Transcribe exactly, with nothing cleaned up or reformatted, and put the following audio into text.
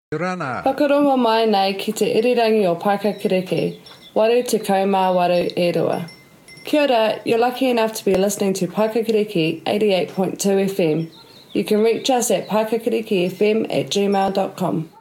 Rana. Whakarongo mai nei ki te irirangi o Paikakiriki, waru te kaumā waru e rua. Kia ora, you're lucky enough to be listening to Paikakiriki eighty-eight point two F M. You can reach us at paikakirikifm at gmail dot com.